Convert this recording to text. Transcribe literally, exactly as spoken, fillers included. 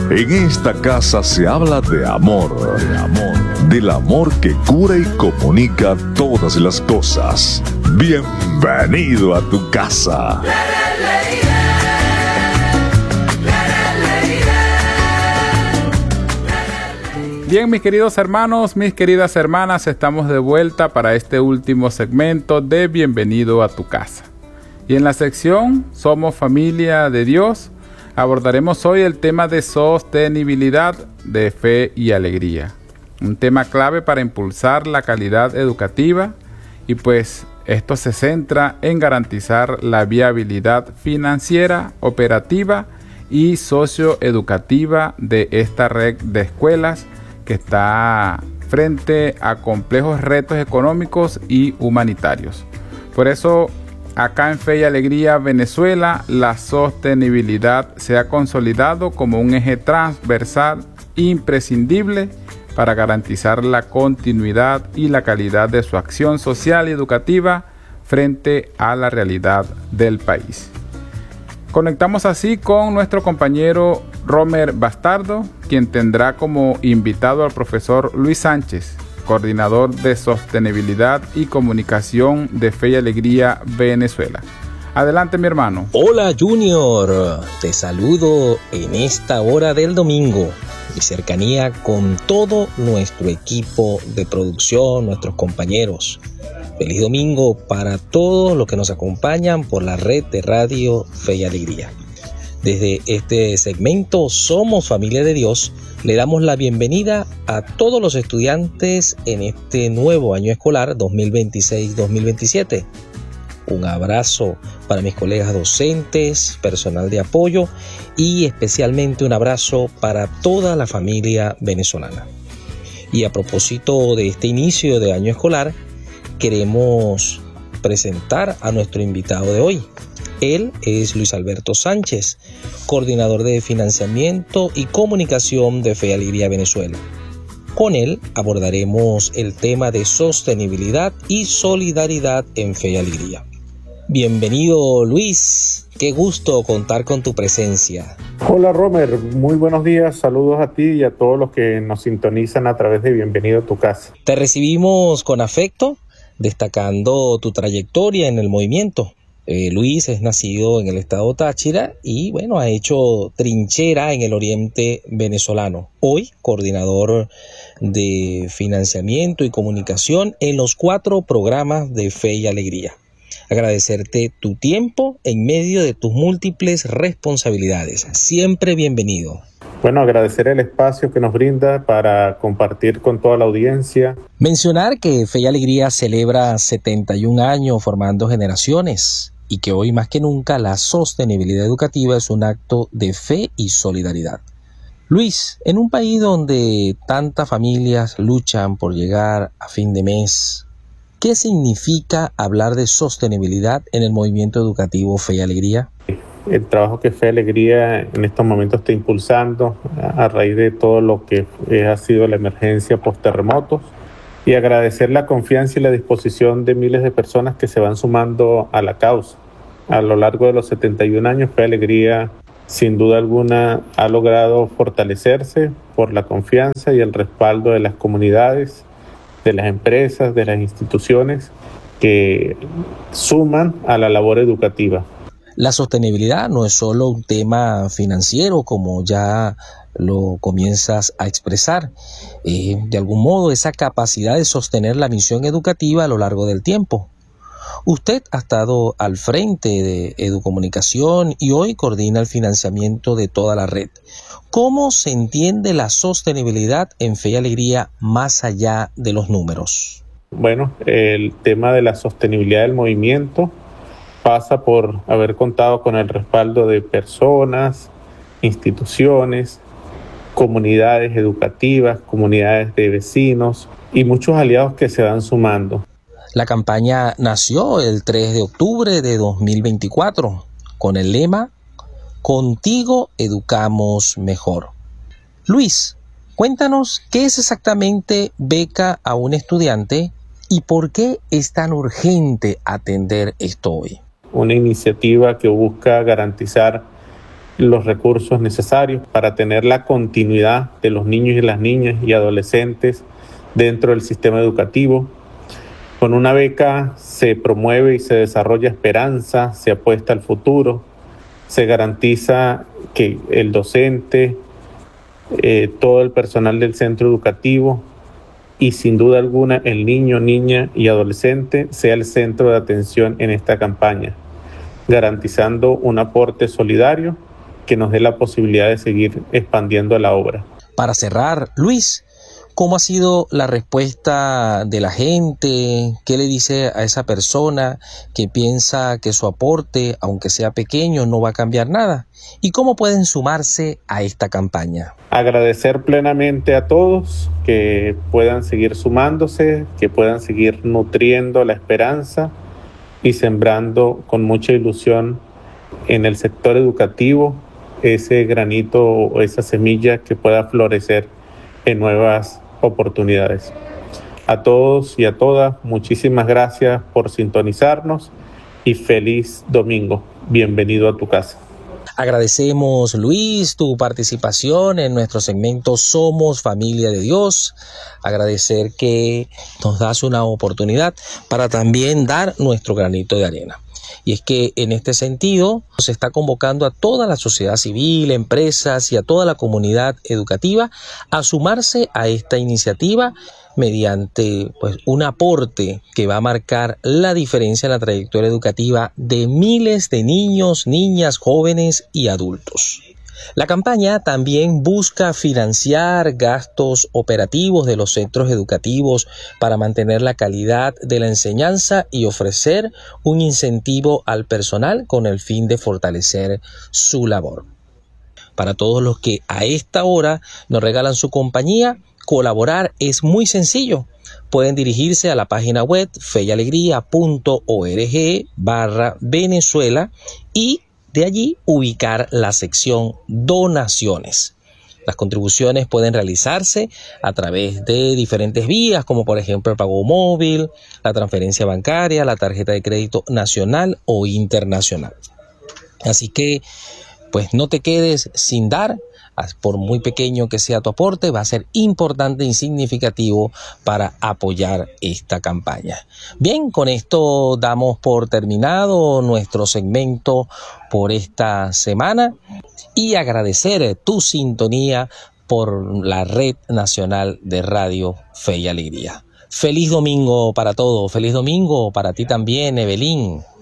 En esta casa se habla de amor, de amor, del amor que cura y comunica todas las cosas. Bienvenido a tu casa. Bien, mis queridos hermanos, mis queridas hermanas, estamos de vuelta para este último segmento de Bienvenido a tu casa. Y en la sección Somos Familia de Dios, abordaremos hoy el tema de sostenibilidad de fe y alegría. Un tema clave para impulsar la calidad educativa y pues esto se centra en garantizar la viabilidad financiera, operativa y socioeducativa de esta red de escuelas que está frente a complejos retos económicos y humanitarios. Por eso, acá en Fe y Alegría Venezuela, la sostenibilidad se ha consolidado como un eje transversal imprescindible para garantizar la continuidad y la calidad de su acción social y educativa frente a la realidad del país. Conectamos así con nuestro compañero Romer Bastardo, quien tendrá como invitado al profesor Luis Sánchez, coordinador de Sostenibilidad y Comunicación de Fe y Alegría Venezuela. Adelante, mi hermano. Hola, Junior. Te saludo en esta hora del domingo. Mi cercanía con todo nuestro equipo de producción, nuestros compañeros. Feliz domingo para todos los que nos acompañan por la red de radio Fe y Alegría. Desde este segmento Somos Familia de Dios, le damos la bienvenida a todos los estudiantes en este nuevo año escolar dos mil veintiséis dos mil veintisiete. Un abrazo para mis colegas docentes, personal de apoyo y especialmente un abrazo para toda la familia venezolana. Y a propósito de este inicio de año escolar, queremos presentar a nuestro invitado de hoy. Él es Luis Alberto Sánchez, coordinador de financiamiento y comunicación de Fe y Alegría Venezuela. Con él abordaremos el tema de sostenibilidad y solidaridad en Fe y Alegría. Bienvenido, Luis. Qué gusto contar con tu presencia. Hola, Romer. Muy buenos días. Saludos a ti y a todos los que nos sintonizan a través de Bienvenido a tu casa. Te recibimos con afecto, destacando tu trayectoria en el movimiento. Eh, Luis es nacido en el estado Táchira y bueno, ha hecho trinchera en el oriente venezolano. Hoy, coordinador de financiamiento y comunicación en los cuatro programas de Fe y Alegría. Agradecerte tu tiempo en medio de tus múltiples responsabilidades. Siempre bienvenido. Bueno, agradecer el espacio que nos brinda para compartir con toda la audiencia. Mencionar que Fe y Alegría celebra setenta y un años formando generaciones y que hoy más que nunca la sostenibilidad educativa es un acto de fe y solidaridad. Luis, en un país donde tantas familias luchan por llegar a fin de mes, ¿qué significa hablar de sostenibilidad en el movimiento educativo Fe y Alegría? El trabajo que Fe y Alegría en estos momentos está impulsando a raíz de todo lo que ha sido la emergencia post-terremotos y agradecer la confianza y la disposición de miles de personas que se van sumando a la causa. A lo largo de los setenta y un años, Fe y Alegría sin duda alguna ha logrado fortalecerse por la confianza y el respaldo de las comunidades, de las empresas, de las instituciones que suman a la labor educativa. La sostenibilidad no es solo un tema financiero, como ya lo comienzas a expresar. Eh, de algún modo, esa capacidad de sostener la misión educativa a lo largo del tiempo. Usted ha estado al frente de Educomunicación y hoy coordina el financiamiento de toda la red. ¿Cómo se entiende la sostenibilidad en Fe y Alegría más allá de los números? Bueno, el tema de la sostenibilidad del movimiento pasa por haber contado con el respaldo de personas, instituciones, comunidades educativas, comunidades de vecinos y muchos aliados que se van sumando. La campaña nació el tres de octubre de dos mil veinticuatro con el lema Contigo educamos mejor. Luis, cuéntanos qué es exactamente Beca a un Estudiante y por qué es tan urgente atender esto hoy. Una iniciativa que busca garantizar los recursos necesarios para tener la continuidad de los niños y las niñas y adolescentes dentro del sistema educativo. Con una beca se promueve y se desarrolla esperanza, se apuesta al futuro, se garantiza que el docente, eh, todo el personal del centro educativo y sin duda alguna el niño, niña y adolescente sea el centro de atención en esta campaña, garantizando un aporte solidario que nos dé la posibilidad de seguir expandiendo la obra. Para cerrar, Luis, ¿cómo ha sido la respuesta de la gente? ¿Qué le dice a esa persona que piensa que su aporte, aunque sea pequeño, no va a cambiar nada? ¿Y cómo pueden sumarse a esta campaña? Agradecer plenamente a todos que puedan seguir sumándose, que puedan seguir nutriendo la esperanza y sembrando con mucha ilusión en el sector educativo ese granito o esa semilla que pueda florecer en nuevas oportunidades. A todos y a todas, muchísimas gracias por sintonizarnos y feliz domingo. Bienvenido a tu casa. Agradecemos, Luis, tu participación en nuestro segmento Somos Familia de Dios. Agradecer que nos das una oportunidad para también dar nuestro granito de arena. Y es que en este sentido se está convocando a toda la sociedad civil, empresas y a toda la comunidad educativa a sumarse a esta iniciativa mediante pues, un aporte que va a marcar la diferencia en la trayectoria educativa de miles de niños, niñas, jóvenes y adultos. La campaña también busca financiar gastos operativos de los centros educativos para mantener la calidad de la enseñanza y ofrecer un incentivo al personal con el fin de fortalecer su labor. Para todos los que a esta hora nos regalan su compañía, colaborar es muy sencillo. Pueden dirigirse a la página web feyalegría punto org barra Venezuela y de allí ubicar la sección donaciones. Las contribuciones pueden realizarse a través de diferentes vías, como por ejemplo el pago móvil, la transferencia bancaria, la tarjeta de crédito nacional o internacional. Así que, pues no te quedes sin dar. Por muy pequeño que sea tu aporte, va a ser importante y significativo para apoyar esta campaña. Bien, con esto damos por terminado nuestro segmento por esta semana y agradecer tu sintonía por la Red Nacional de Radio Fe y Alegría. Feliz domingo para todos, feliz domingo para ti también, Evelyn.